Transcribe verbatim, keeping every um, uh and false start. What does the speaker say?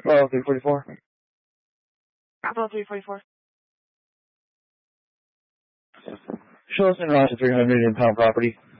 Bravo three forty-four. Bravo three forty-four. Show us in Rochester three hundred Indian Pound property.